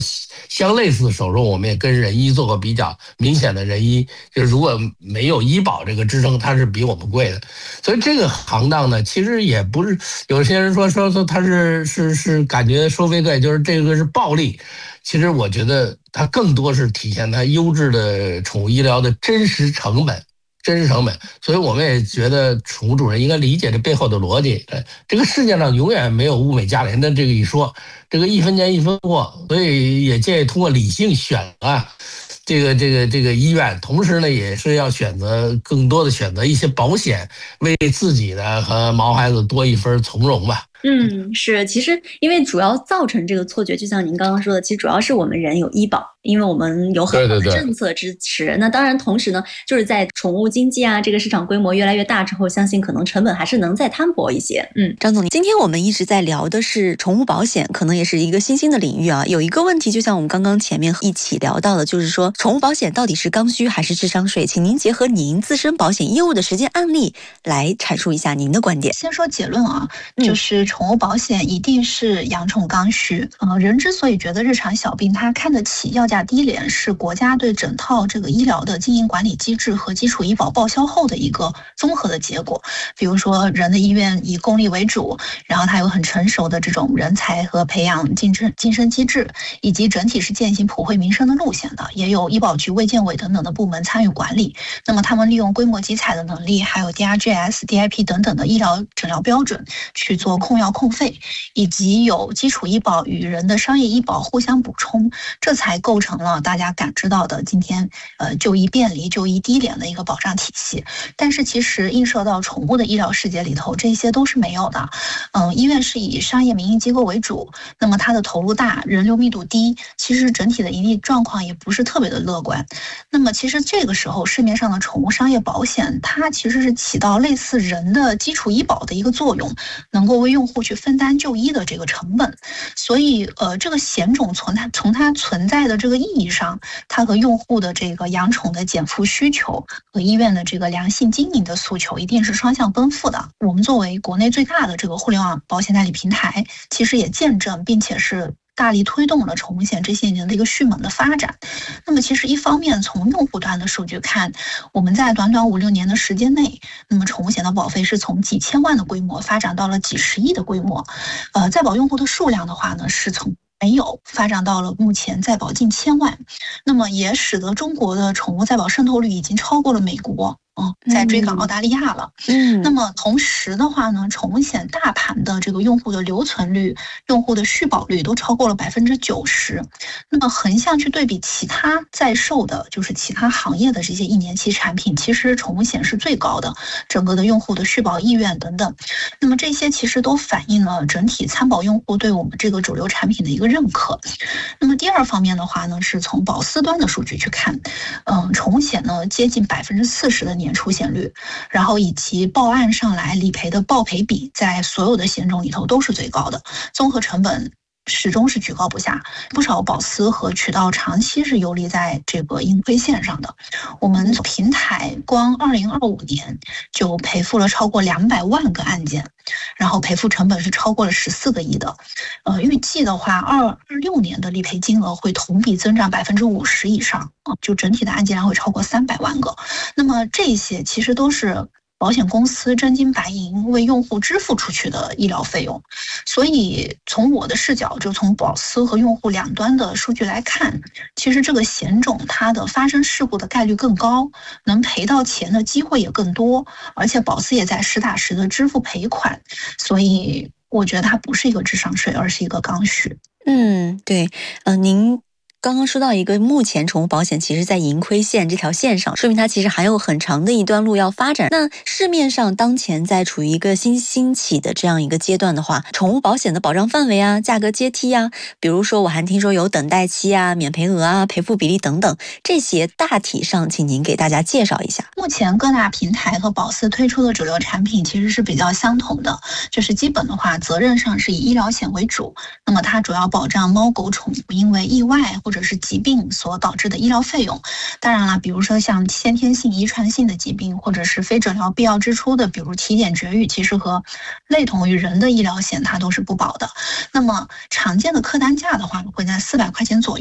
相类似的手术，我们也跟人医做过比较，明显的人医就是如果没有医保这个支撑，它是比我们贵的。所以这个行当呢，其实也不是有些人说它是感觉收费贵，就是这个是暴利。其实我觉得它更多是体现它优质的宠物医疗的真实成本。真实成本，所以我们也觉得宠物主人应该理解这背后的逻辑。这个世界上永远没有物美价廉的这个一说，这个一分钱一分货，所以也建议通过理性选这个医院，同时呢也是要更多的选择一些保险，为自己的和毛孩子多一分从容吧。 是，其实因为主要造成这个错觉，就像您刚刚说的，其实主要是我们人有医保，因为我们有很好的政策支持。那当然，同时呢，就是在宠物经济这个市场规模越来越大之后，相信可能成本还是能再摊薄一些。 张总，今天我们一直在聊的是宠物保险，可能也是一个新兴的领域啊。有一个问题，就像我们刚刚前面一起聊到的，就是说宠物保险到底是刚需还是智商税？请您结合您自身保险业务的实践案例来阐述一下您的观点。 先说结论就是宠物保险一定是养宠刚需。人之所以觉得日常小病它看得起要价低廉，是国家对整套这个医疗的经营管理机制和基础医保报销后的一个综合的结果。比如说人的医院以公立为主，然后它有很成熟的这种人才和培养晋升机制，以及整体是践行普惠民生的路线的，也有医保局、卫健委等等的部门参与管理。那么他们利用规模集采的能力，还有 DRGs、DIP 等等的医疗诊疗标准去做控药控费，以及有基础医保与人的商业医保互相补充，这才构成了大家感知到的今天就医便利、就医低廉的一个保障体系。但是其实映射到宠物的医疗世界里头，这些都是没有的。医院是以商业民营机构为主，那么它的投入大，人流密度低，其实整体的盈利状况也不是特别的乐观。那么其实这个时候市面上的宠物商业保险，它其实是起到类似人的基础医保的一个作用，能够为用户去分担就医的这个成本。所以这个险种从它存在的这个意义上，它和用户的这个养宠的减负需求和医院的这个良性经营的诉求一定是双向奔赴的。我们作为国内最大的这个互联网保险代理平台，其实也见证并且是大力推动了宠物险这些年的一个迅猛的发展。那么其实一方面从用户端的数据看，我们在短短5-6年的时间内，那么宠物险的保费是从几千万的规模发展到了几十亿的规模。在保用户的数量的话呢，是从没有发展到了目前在保近千万，那么也使得中国的宠物在保渗透率已经超过了美国。在追赶澳大利亚了。那么同时的话呢，宠物险大盘的这个用户的留存率、用户的续保率都超过了90%。那么横向去对比其他在售的，就是其他行业的这些1年期产品，其实宠物险是最高的，整个的用户的续保意愿等等。那么这些其实都反映了整体参保用户对我们这个主流产品的一个认可。那么第二方面的话呢，是从保司端的数据去看，宠物险呢接近40%的年出险率，然后以及报案上来理赔的报赔比，在所有的险种里头都是最高的，综合成本始终是居高不下，不少保司和渠道长期是游离在这个盈亏线上的。我们平台光2025年就赔付了超过200万个案件，然后赔付成本是超过了14个亿的。预计的话，26年的理赔金额会同比增长50%以上，就整体的案件量会超过300万个。那么这些其实都是保险公司真金白银为用户支付出去的医疗费用。所以从我的视角，就从保司和用户两端的数据来看，其实这个险种它的发生事故的概率更高，能赔到钱的机会也更多，而且保司也在实打实的支付赔款。所以我觉得它不是一个智商税，而是一个刚需。 对，您刚刚说到一个，目前宠物保险其实在盈亏线这条线上，说明它其实还有很长的一段路要发展。那市面上当前在处于一个新兴起的这样一个阶段的话，宠物保险的保障范围价格阶梯比如说我还听说有等待期免赔额赔付比例等等，这些大体上请您给大家介绍一下。 目前各大平台和保司推出的主流产品其实是比较相同的，就是基本的话责任上是以医疗险为主，那么它主要保障猫狗宠物因为意外或或者是疾病所导致的医疗费用。当然了，比如说像先天性、遗传性的疾病，或者是非诊疗必要支出的，比如体检绝育，其实和类同于人的医疗险它都是不保的。那么常见的客单价的话，会在400块钱左右。